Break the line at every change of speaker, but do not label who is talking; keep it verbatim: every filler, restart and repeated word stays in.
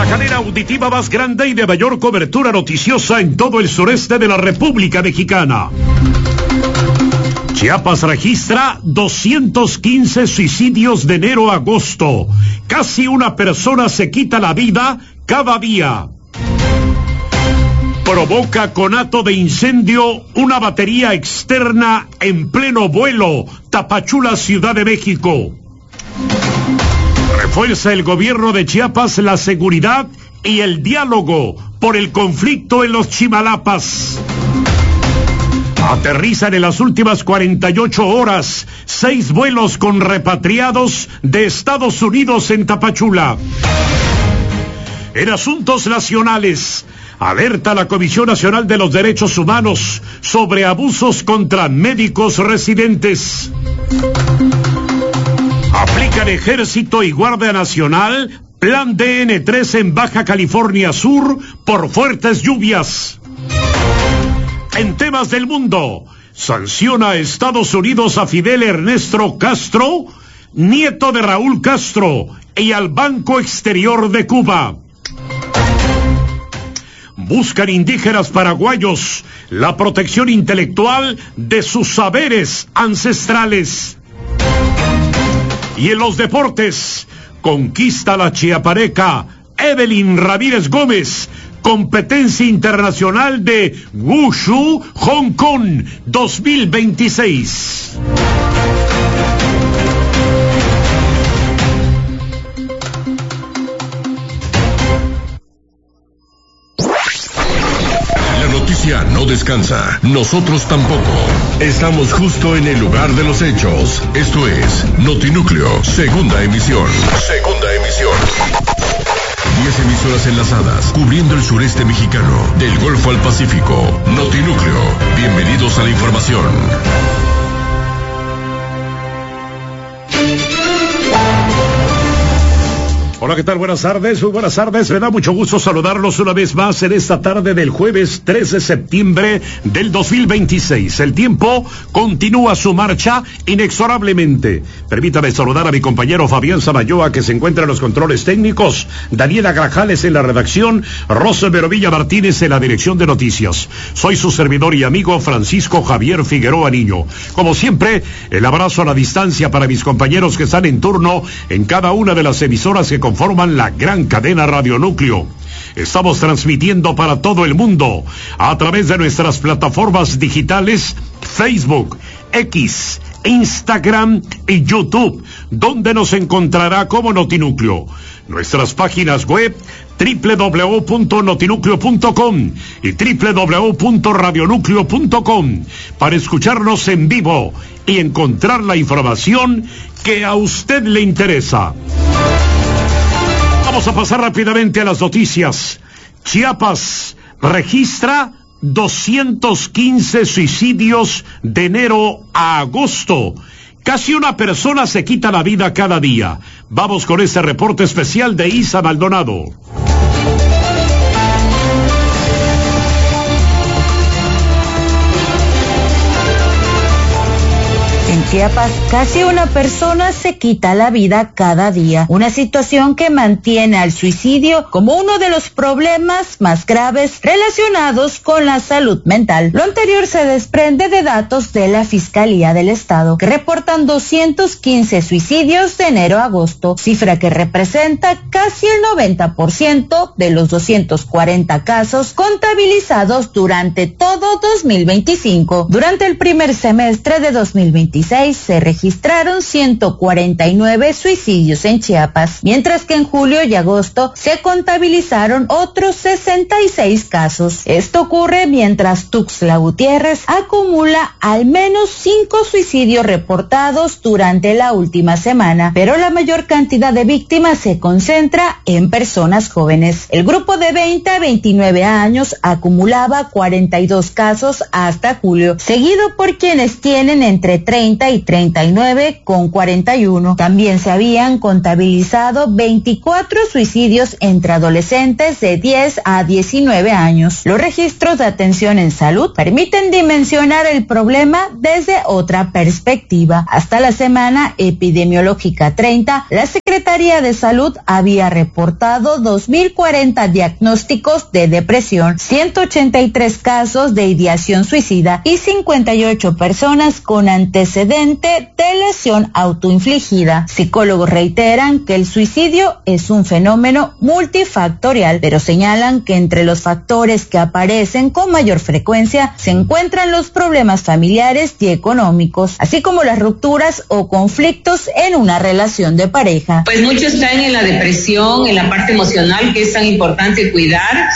la cadena auditiva más grande y de mayor cobertura noticiosa en todo el sureste de la República Mexicana. Chiapas registra doscientos quince suicidios de enero a agosto. Casi una persona se quita la vida cada día. Provoca conato de incendio una batería externa en pleno vuelo, Tapachula, Ciudad de México. Refuerza el gobierno de Chiapas la seguridad y el diálogo por el conflicto en los Chimalapas. Aterrizan en las últimas cuarenta y ocho horas seis vuelos con repatriados de Estados Unidos en Tapachula. En asuntos nacionales, alerta la Comisión Nacional de los Derechos Humanos sobre abusos contra médicos residentes. Aplican Ejército y Guardia Nacional Plan D N tres en Baja California Sur por fuertes lluvias. En temas del mundo, sanciona a Estados Unidos a Fidel Ernesto Castro, nieto de Raúl Castro, y al Banco Exterior de Cuba. Buscan indígenas paraguayos la protección intelectual de sus saberes ancestrales. Y en los deportes, conquista la chiapaneca Evelyn Ramírez Gómez, competencia internacional de Wushu Hong Kong dos mil veintiséis.
La noticia no descansa, nosotros tampoco. Estamos justo en el lugar de los hechos. Esto es Notinúcleo, segunda emisión. Segunda emisión. Diez emisoras enlazadas, cubriendo el sureste mexicano, del Golfo al Pacífico. Notinúcleo, bienvenidos a la información.
Hola, ¿qué tal? Buenas tardes, muy buenas tardes. Me da mucho gusto saludarlos una vez más en esta tarde del jueves tres de septiembre del dos mil veintiséis. El tiempo continúa su marcha inexorablemente. Permítame saludar a mi compañero Fabián Samayoa, que se encuentra en los controles técnicos, Daniela Grajales en la redacción, Rosa Verovilla Martínez en la dirección de noticias. Soy su servidor y amigo Francisco Javier Figueroa Niño. Como siempre, el abrazo a la distancia para mis compañeros que están en turno en cada una de las emisoras que conforman la gran cadena Radio Núcleo. Estamos transmitiendo para todo el mundo a través de nuestras plataformas digitales Facebook, X, Instagram y YouTube, donde nos encontrará como Notinúcleo. Nuestras páginas web doble u doble u doble u punto notinúcleo punto com y doble u doble u doble u punto radionúcleo punto com para escucharnos en vivo y encontrar la información que a usted le interesa. Vamos a pasar rápidamente a las noticias. Chiapas registra doscientos quince suicidios de enero a agosto. Casi una persona se quita la vida cada día. Vamos con este reporte especial de Isa Maldonado.
En Chiapas, casi una persona se quita la vida cada día, una situación que mantiene al suicidio como uno de los problemas más graves relacionados con la salud mental. Lo anterior se desprende de datos de la Fiscalía del Estado, que reportan doscientos quince suicidios de enero a agosto, cifra que representa casi el noventa por ciento de los doscientos cuarenta casos contabilizados durante todo dos mil veinticinco. Durante el primer semestre de dos mil veintiséis, se registraron ciento cuarenta y nueve suicidios en Chiapas, mientras que en julio y agosto se contabilizaron otros sesenta y seis casos. Esto ocurre mientras Tuxtla Gutiérrez acumula al menos cinco suicidios reportados durante la última semana, pero la mayor cantidad de víctimas se concentra en personas jóvenes. El grupo de veinte a veintinueve años acumulaba cuarenta y dos casos hasta julio, seguido por quienes tienen entre treinta treinta y treinta y nueve con cuarenta y uno. También se habían contabilizado veinticuatro suicidios entre adolescentes de diez a diecinueve años. Los registros de atención en salud permiten dimensionar el problema desde otra perspectiva. Hasta la semana epidemiológica treinta, la Secretaría de Salud había reportado dos mil cuarenta diagnósticos de depresión, ciento ochenta y tres casos de ideación suicida y cincuenta y ocho personas con antecedente de lesión autoinfligida. Psicólogos reiteran que el suicidio es un fenómeno multifactorial, pero señalan que entre los factores que aparecen con mayor frecuencia se encuentran los problemas familiares y económicos, así como las rupturas o conflictos en una relación de pareja.
Pues muchos caen en la depresión, en la parte emocional que es tan importante cuidar.